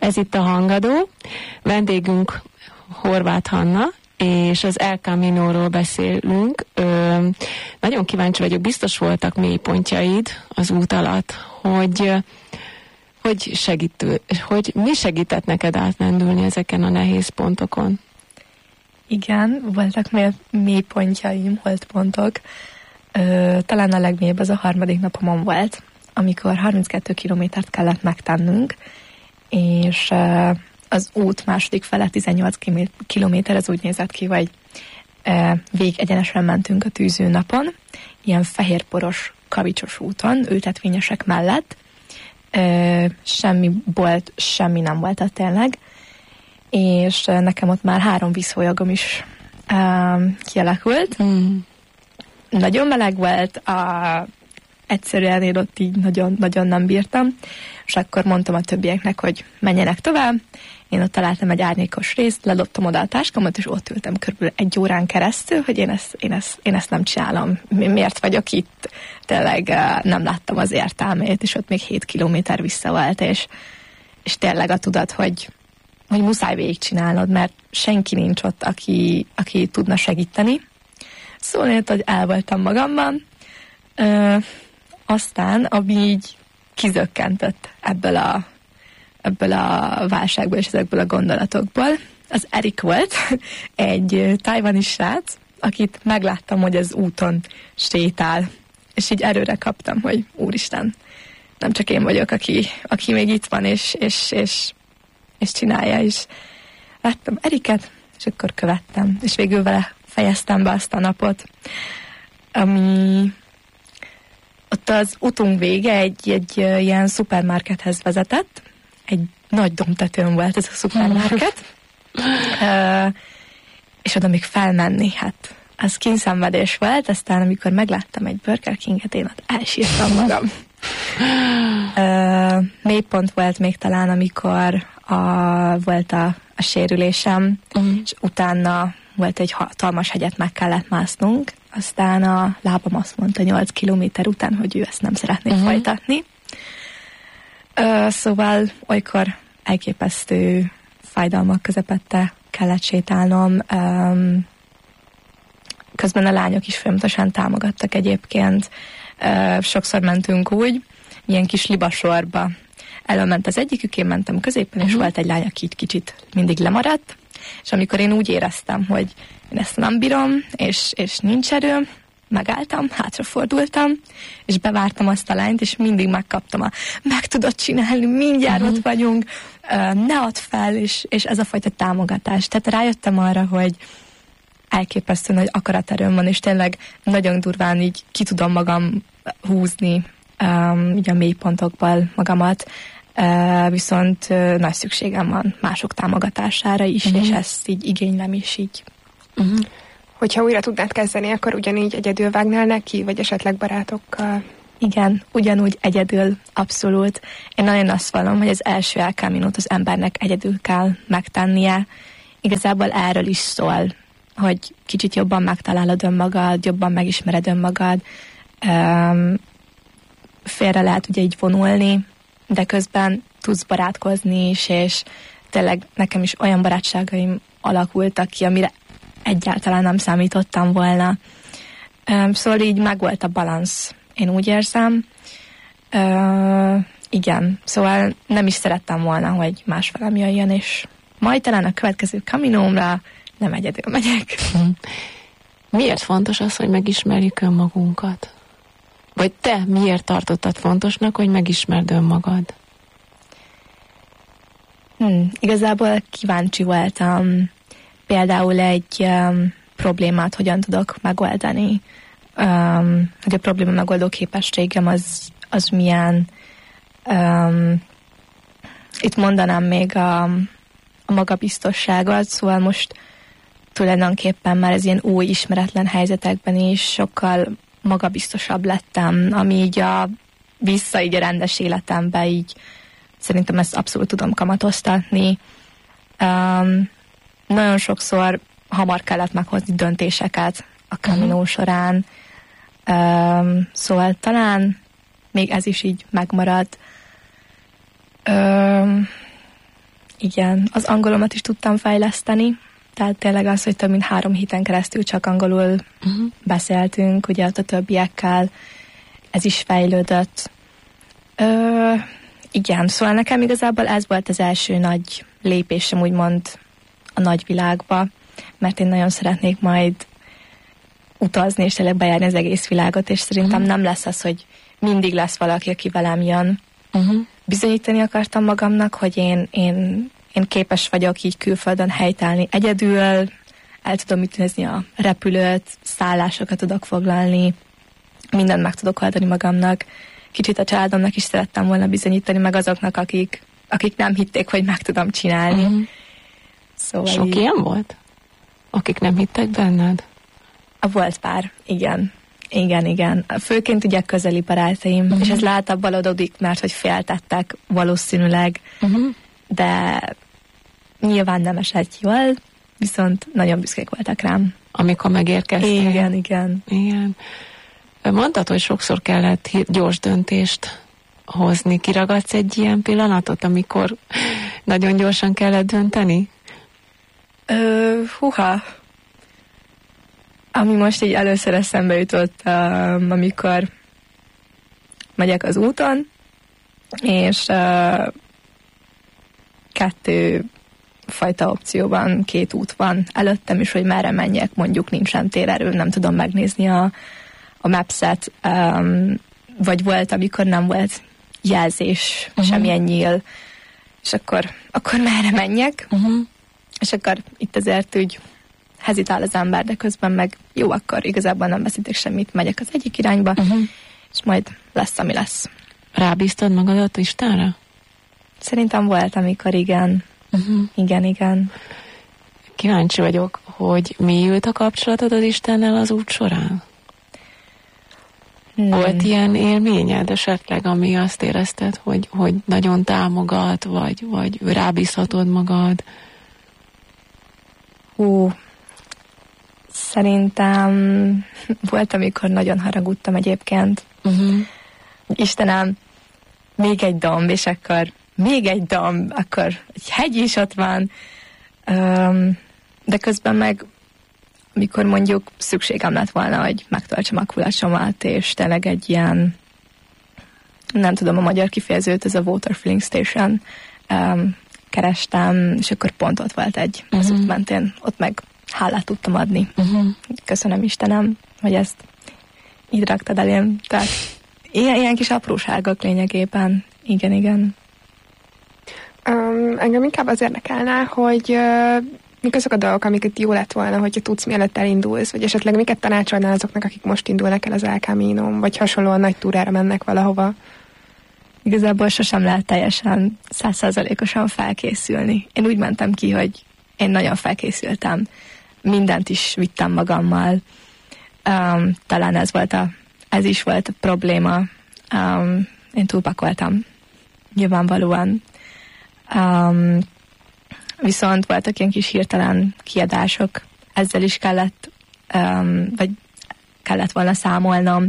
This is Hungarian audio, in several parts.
Ez itt a Hangadó, vendégünk Horváth Hanna, és az El Camino-ról beszélünk. Nagyon kíváncsi vagyok, biztos voltak mélypontjaid az út alatt, hogy mi segített neked átmendülni ezeken a nehéz pontokon? Igen, voltak mélypontjaim, holdpontok. Talán a legmélyebb az a 3. napomon volt, amikor 32 kilométert kellett megtennünk, és az út második fele 18 kilométer, az úgy nézett ki, hogy végigegyenesen mentünk a tűző napon, ilyen fehérporos, kavicsos úton, ültetvényesek mellett. Semmi bolt, semmi nem volt ott tényleg, és nekem ott már 3 vízfolyagom is kialakult. Nagyon meleg volt, egyszerűen én ott így nagyon nem bírtam, és akkor mondtam a többieknek, hogy menjenek tovább. Én ott találtam egy árnyékos részt, ledobtam oda a táskámat, és ott ültem körülbelül 1 órán keresztül, hogy én ezt nem csinálom. Miért vagyok itt? Tényleg nem láttam az értelmét, és ott még 7 kilométer vissza volt, és tényleg a tudat, hogy muszáj végigcsinálnod, mert senki nincs ott, aki tudna segíteni. Szóval hogy el voltam magamban. Aztán, ami így kizökkentett ebből a válságból és ezekből a gondolatokból, az Erik volt, egy tajvani srác, akit megláttam, hogy az úton sétál, és így erőre kaptam, hogy úristen, nem csak én vagyok, aki még itt van, és csinálja, és láttam Eriket, és akkor követtem, és végül vele fejeztem be azt a napot, ami ott az utunk vége egy ilyen szupermarkethez vezetett, egy nagy domtetőn volt ez a szupermarket, és oda még felmenni, hát az kényszenvedés volt, aztán amikor megláttam egy Burger Kinget, én ott elsírtam magam. Mélypont volt még talán, amikor volt a sérülésem, és utána volt egy hatalmas hegyet, meg kellett másznunk, aztán a lábam azt mondta 8 kilométer után, hogy ő ezt nem szeretné folytatni. Szóval olykor elképesztő fájdalmak közepette kellett sétálnom. Közben a lányok is folyamatosan támogattak egyébként. Sokszor mentünk úgy, ilyen kis libasorba. Elment az egyikük, én mentem középen, és volt egy lány, aki így kicsit mindig lemaradt, és amikor én úgy éreztem, hogy én ezt nem bírom, és nincs erőm, megálltam, hátrafordultam, és bevártam azt a lányt, és mindig megkaptam meg tudod csinálni, mindjárt ott vagyunk, ne add fel, és ez a fajta támogatás. Tehát rájöttem arra, hogy elképesztő nagy akaraterőm van, és tényleg nagyon durván így ki tudom magam húzni így a mélypontokból magamat, viszont nagy szükségem van mások támogatására is, és ezt így igénylem is így. Hogyha újra tudnád kezdeni, akkor ugyanígy egyedül vágnál neki, vagy esetleg barátokkal? Igen, ugyanúgy egyedül, abszolút. Én nagyon azt vallom, hogy az első El Caminót az embernek egyedül kell megtennie. Igazából erről is szól, hogy kicsit jobban megtalálod önmagad, jobban megismered önmagad. Félre lehet ugye így vonulni, de közben tudsz barátkozni is, és tényleg nekem is olyan barátságaim alakultak ki, amire egyáltalán nem számítottam volna. Szóval így megvolt a balansz, én úgy érzem. Igen, szóval nem is szerettem volna, hogy más velem jöjjön, és majd talán a következő Caminómra nem egyedül megyek. Miért fontos az, hogy megismerjük önmagunkat? Vagy te miért tartottad fontosnak, hogy megismerd önmagad? Igazából kíváncsi voltam például egy problémát hogyan tudok megoldani, hogy a probléma megoldó képességem az milyen. Itt mondanám még a magabiztosságot, szóval most tulajdonképpen már ez ilyen új ismeretlen helyzetekben is sokkal magabiztosabb lettem, ami így vissza így a rendes életembe így szerintem ezt abszolút tudom kamatoztatni. Nagyon sokszor hamar kellett meghozni döntéseket a Camino során, szóval talán még ez is így megmarad. Igen, az angolomat is tudtam fejleszteni, tehát tényleg az, hogy több mint 3 héten keresztül csak angolul beszéltünk, ugye ott a többiekkel, ez is fejlődött. Igen, szóval nekem igazából ez volt az első nagy lépésem, úgymond a nagyvilágba, mert én nagyon szeretnék majd utazni, és tényleg bejárni az egész világot, és szerintem nem lesz az, hogy mindig lesz valaki, aki velem jön. Bizonyítani akartam magamnak, hogy én képes vagyok így külföldön helytállni egyedül, el tudom ütni a repülőt, szállásokat tudok foglalni, mindent meg tudok oldani magamnak. Kicsit a családomnak is szerettem volna bizonyítani, meg azoknak, akik nem hitték, hogy meg tudom csinálni. Szóval sok ilyen volt? Akik nem hittek benned? Volt pár, igen. Igen. Főként ugye közeli barátaim, és ez látabban adódik, mert hogy féltettek valószínűleg, de nyilván nem esett jól, viszont nagyon büszkék voltak rám. Amikor megérkeztél. Igen. Mondtad, hogy sokszor kellett gyors döntést hozni. Kiragadsz egy ilyen pillanatot, amikor nagyon gyorsan kellett dönteni? Ami most így először eszembe jutott, amikor megyek az úton, és 2 fajta opcióban 2 út van előttem is, hogy merre menjek, mondjuk nincsen térerő, nem tudom megnézni a Maps-et, vagy volt, amikor nem volt jelzés, semmilyen nyíl, és akkor merre menjek, és akkor itt azért úgy hezitál az ember, de közben meg jó, akkor igazából nem veszítek semmit, megyek az egyik irányba, és majd lesz, ami lesz. Rábíztad magadat Istenre? Szerintem volt, amikor igen. Igen. Kíváncsi vagyok, hogy mélyült a kapcsolatod az Istennel az út során? Volt ilyen élményed esetleg, ami azt érezted, hogy nagyon támogat, vagy rábízhatod magad? Szerintem volt, amikor nagyon haragudtam egyébként. Istenem, még egy domb, és akkor még egy domb, akkor egy hegy is ott van. De közben meg, amikor mondjuk szükségem lett volna, hogy megtartsam a kulásomat, és tényleg egy ilyen, nem tudom a magyar kifejezőt, ez a water filling station, kerestem, és akkor pont ott volt egy az út mentén, ott meg hálát tudtam adni. Köszönöm Istenem, hogy ezt így raktad elém. Tehát ilyen kis apróságok lényegében. Igen. Engem inkább az érdekelne, hogy mik azok a dolgok, amiket jó lett volna, hogyha tudsz, mielőtt elindulsz, vagy esetleg miket tanácsolnál azoknak, akik most indulnak el az El Camino-n, vagy hasonlóan nagy túrára mennek valahova? Igazából sosem lehet teljesen 100%-osan felkészülni. Én úgy mentem ki, hogy én nagyon felkészültem. Mindent is vittem magammal. Talán ez is volt a probléma. Én túlpakoltam. Nyilvánvalóan. Viszont voltak ilyen kis hirtelen kiadások. Ezzel is kellett volna számolnom,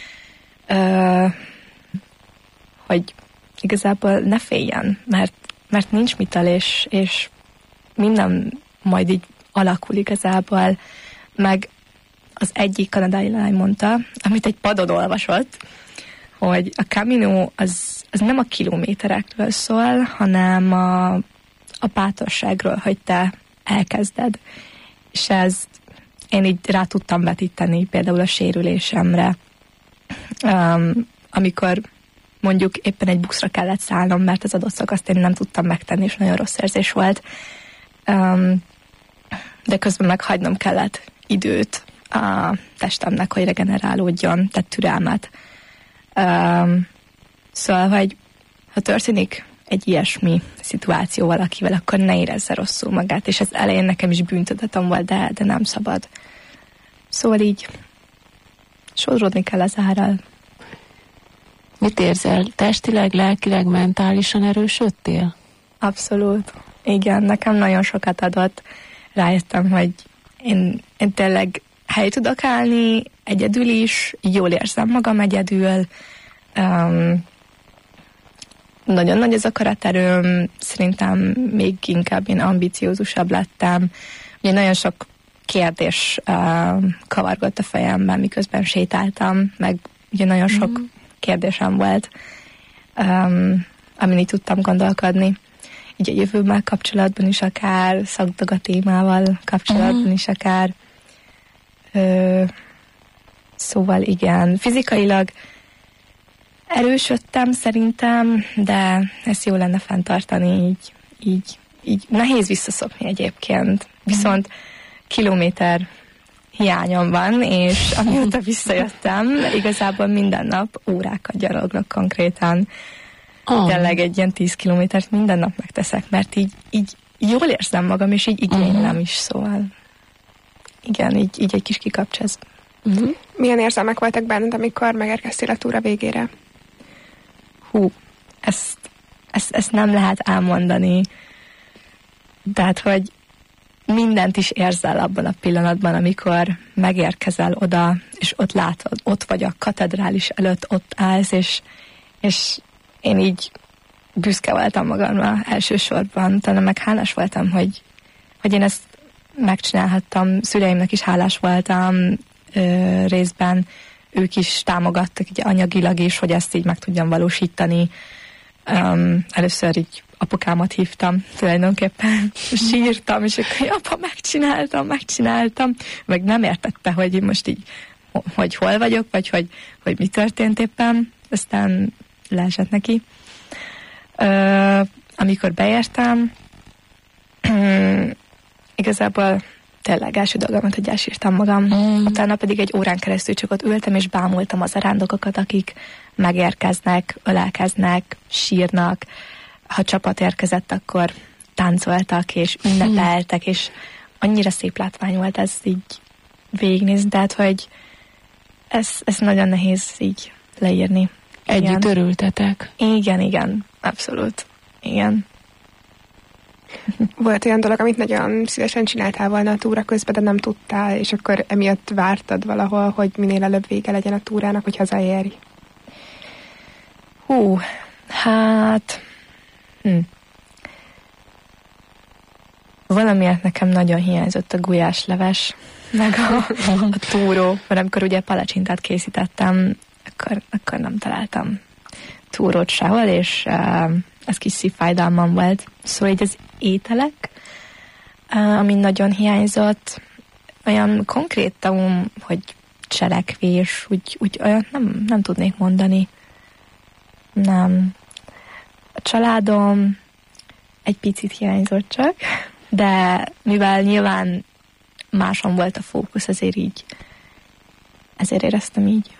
hogy igazából ne féljen, mert nincs mital, és minden majd így alakul igazából, meg az egyik kanadai lány mondta, amit egy padon olvasott, hogy a Camino az nem a kilométerekről szól, hanem a bátorságról, hogy te elkezded. És ezt én így rá tudtam vetíteni például a sérülésemre, amikor mondjuk éppen egy buszra kellett szállnom, mert az adott szakaszt én nem tudtam megtenni, és nagyon rossz érzés volt. De közben meghagynom kellett időt a testemnek, hogy regenerálódjon, tehát türelmet. Szóval, hogy ha történik egy ilyesmi szituáció valakivel, akkor ne érezze rosszul magát, és ez elején nekem is bűntudatom volt, de nem szabad. Szóval így sodródni kell az árral. Mit érzel? Testileg, lelkileg, mentálisan erősödtél? Abszolút. Igen, nekem nagyon sokat adott. Rájöttem, hogy én tényleg helyt tudok állni, egyedül is, jól érzem magam egyedül, nagyon nagy az akaraterőm, szerintem még inkább én ambiciózusabb lettem. Ugye nagyon sok kérdés kavargott a fejemben, miközben sétáltam, meg ugye nagyon sok kérdésem volt, amin így tudtam gondolkodni. Így a jövőmmel kapcsolatban is akár, szakdaga témával kapcsolatban is akár. Szóval igen, fizikailag erősödtem szerintem, de ezt jó lenne fenntartani, így nehéz visszaszokni egyébként. Viszont kilométer hiányom van, és amióta visszajöttem, igazából minden nap órákat gyaloglok konkrétan. Tényleg egy ilyen 10 kilométert minden nap megteszek, mert így jól érzem magam, és így igénylem is, szóval igen, így egy kis kikapcsáz. Milyen érzelmek voltak benned, amikor megérkeztél a túra végére? Ezt nem lehet elmondani. Tehát, hogy mindent is érzel abban a pillanatban, amikor megérkezel oda, és ott látod, ott vagy a katedrális előtt, ott állsz, és én így büszke voltam magamra elsősorban, utána meg hálás voltam, hogy én ezt megcsinálhattam, szüleimnek is hálás voltam részben, ők is támogattak így anyagilag is, hogy ezt így meg tudjam valósítani. Először így apukámat hívtam tulajdonképpen, sírtam, és akkor apa, megcsináltam, meg nem értette, hogy most így, hogy hol vagyok, vagy hogy mi történt éppen, aztán leesett neki. Amikor beértem, igazából tényleg első dolgomat, hogy elsírtam magam. Utána pedig egy órán keresztül csak ott ültem, és bámultam az arándokokat, akik megérkeznek, ölelkeznek, sírnak. Ha csapat érkezett, akkor táncoltak, és ünnepeltek, és annyira szép látvány volt ez így végignézni, tehát, hogy ez nagyon nehéz így leírni. Együtt örültetek. Igen, abszolút. Igen. Volt olyan dolog, amit nagyon szívesen csináltál volna a túra közben, de nem tudtál, és akkor emiatt vártad valahol, hogy minél előbb vége legyen a túrának, hogy hazaérj? Valamiért nekem nagyon hiányzott a gulyásleves, meg a túró, mert amikor ugye palacsintát készítettem, akkor nem találtam túrót sehol, és ez kis szívfájdalmam volt. Szóval így az ételek, ami nagyon hiányzott, olyan konkrétan, hogy cselekvés, úgy olyan nem tudnék mondani. Nem. A családom egy picit hiányzott csak, de mivel nyilván máson volt a fókusz, ezért éreztem így.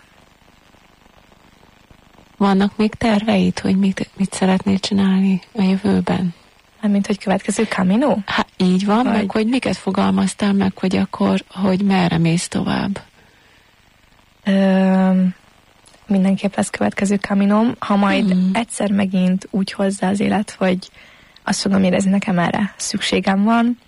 Vannak még terveid, hogy mit szeretnél csinálni a jövőben? Mint hogy következő Camino? Hát így van, meg hogy miket fogalmaztál meg, hogy akkor, hogy merre mész tovább? Mindenképp lesz következő Caminom. Ha majd egyszer megint úgy hozzá az élet, hogy azt fogom érezni, nekem erre szükségem van,